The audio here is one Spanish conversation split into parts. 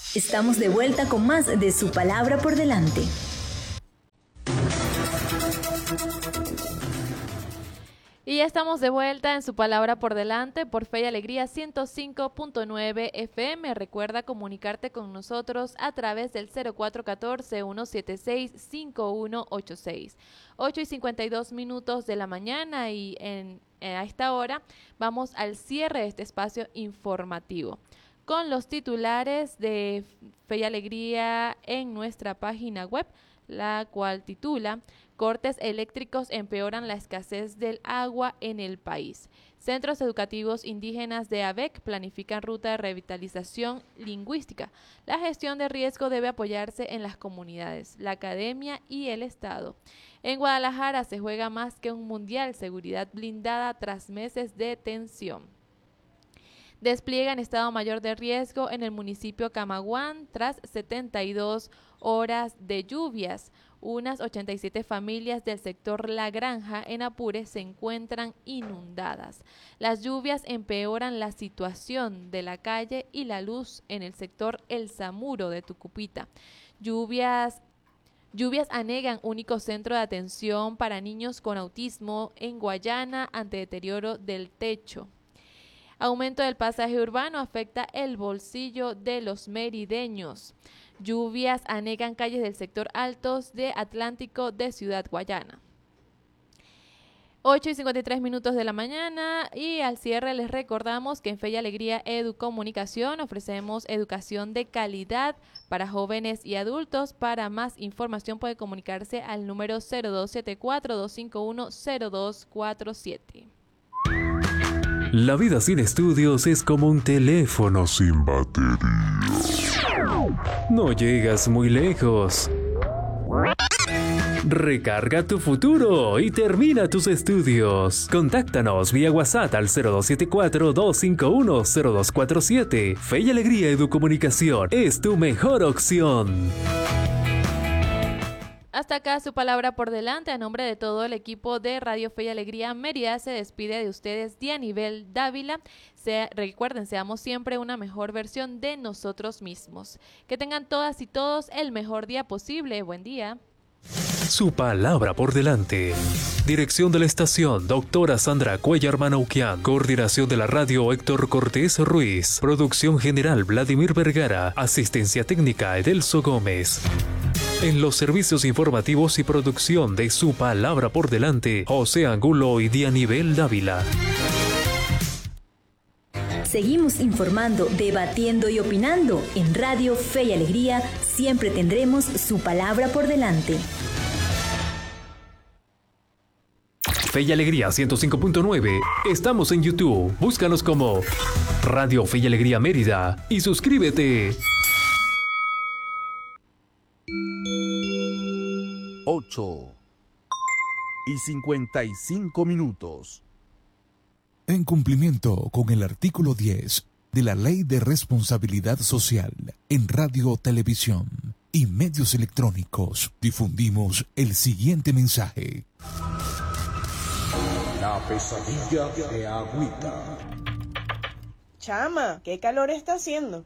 Estamos de vuelta con más de Su Palabra por Delante. Y ya estamos de vuelta en Su Palabra por Delante por Fe y Alegría 105.9 FM. Recuerda comunicarte con nosotros a través del 0414-176-5186. 8:52 de la mañana y a esta hora vamos al cierre de este espacio informativo con los titulares de Fe y Alegría en nuestra página web, la cual titula: Cortes eléctricos empeoran la escasez del agua en el país. Centros educativos indígenas de ABEC planifican ruta de revitalización lingüística. La gestión de riesgo debe apoyarse en las comunidades, la academia y el Estado. En Guadalajara se juega más que un mundial, seguridad blindada tras meses de tensión. Despliegan estado mayor de riesgo en el municipio Camaguán tras 72 horas de lluvias. Unas 87 familias del sector La Granja en Apure se encuentran inundadas. Las lluvias empeoran la situación de la calle y la luz en el sector El Zamuro de Tucupita. Lluvias anegan único centro de atención para niños con autismo en Guayana ante deterioro del techo. Aumento del pasaje urbano afecta el bolsillo de los merideños. Lluvias anegan calles del sector Altos de Atlántico de Ciudad Guayana. 8:53 de la mañana y al cierre les recordamos que en Fe y Alegría Educomunicación ofrecemos educación de calidad para jóvenes y adultos. Para más información puede comunicarse al número 0274-251-0247. La vida sin estudios es como un teléfono sin batería. No llegas muy lejos. Recarga tu futuro y termina tus estudios. Contáctanos vía WhatsApp al 0274-251-0247. Fe y Alegría Educomunicación es tu mejor opción. Hasta acá Su Palabra por Delante. A nombre de todo el equipo de Radio Fe y Alegría Mérida se despide de ustedes Dianibel Dávila. Recuerden, seamos siempre una mejor versión de nosotros mismos. Que tengan todas y todos el mejor día posible. Buen día. Su Palabra por Delante. Dirección de la estación, doctora Sandra Cuellar Manauquian. Coordinación de la radio, Héctor Cortés Ruiz. Producción general, Vladimir Vergara. Asistencia técnica, Edelso Gómez. En los servicios informativos y producción de Su Palabra por Delante, José Angulo y Dianibel Dávila. Seguimos informando, debatiendo y opinando. En Radio Fe y Alegría siempre tendremos Su Palabra por Delante. Fe y Alegría 105.9. Estamos en YouTube. Búscanos como Radio Fe y Alegría Mérida y suscríbete. 8:55. En cumplimiento con el artículo 10 de la Ley de Responsabilidad Social en Radio, Televisión y Medios Electrónicos, difundimos el siguiente mensaje. La pesadilla de Agüita. Chama, ¿qué calor está haciendo?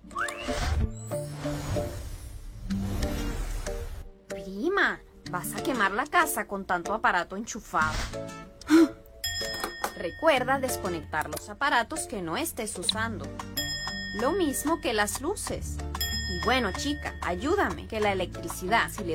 Prima, vas a quemar la casa con tanto aparato enchufado. Recuerda desconectar los aparatos que no estés usando. Lo mismo que las luces. Y bueno, chica, ayúdame, que la electricidad, si le